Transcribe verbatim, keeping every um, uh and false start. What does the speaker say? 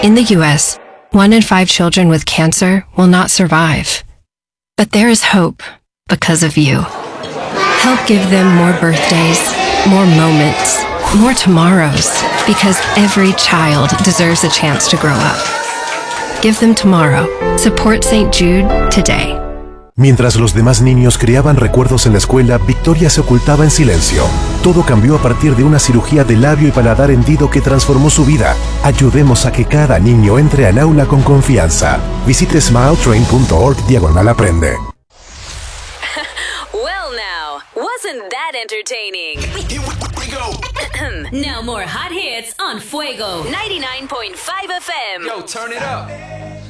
In the U S, one in five children with cancer will not survive. But there is hope because of you. Help give them more birthdays, more moments, more tomorrows, because every child deserves a chance to grow up. Give them tomorrow. Support Saint Jude today. Mientras los demás niños creaban recuerdos en la escuela, Victoria se ocultaba en silencio. Todo cambió a partir de una cirugía de labio y paladar hendido que transformó su vida. Ayudemos a que cada niño entre al aula con confianza. Visite smiletrain punto org diagonal aprende. Well now, wasn't that entertaining? Now more hot hits on Fuego ninety-nine point five F M. Yo, turn it up.